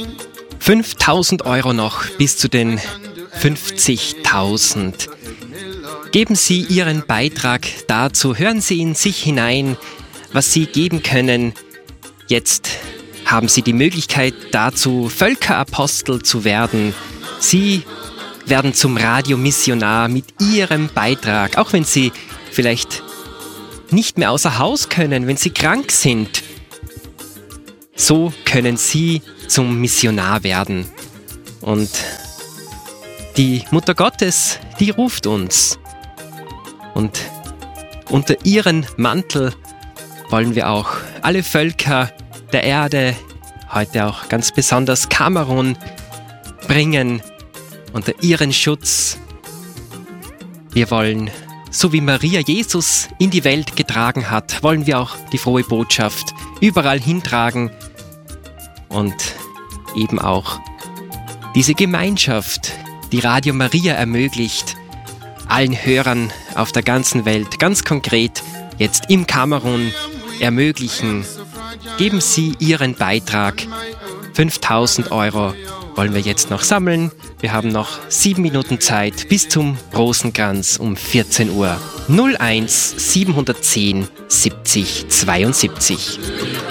5.000 Euro noch bis zu den 50.000. Geben Sie Ihren Beitrag dazu, hören Sie in sich hinein, was Sie geben können. Jetzt haben Sie die Möglichkeit dazu, Völkerapostel zu werden. Sie werden zum Radiomissionar mit Ihrem Beitrag, auch wenn Sie vielleicht nicht mehr außer Haus können, wenn Sie krank sind. So können Sie zum Missionar werden. Und die Mutter Gottes, die ruft uns. Und unter ihren Mantel wollen wir auch alle Völker der Erde, heute auch ganz besonders Kamerun, bringen unter ihren Schutz. Wir wollen, so wie Maria Jesus in die Welt getragen hat, wollen wir auch die frohe Botschaft überall hintragen und eben auch diese Gemeinschaft, die Radio Maria ermöglicht, allen Hörern auf der ganzen Welt, ganz konkret jetzt im Kamerun, ermöglichen. Geben Sie Ihren Beitrag. 5.000 Euro wollen wir jetzt noch sammeln. Wir haben noch 7 Minuten Zeit bis zum Rosenkranz um 14 Uhr. 01 710 70 72.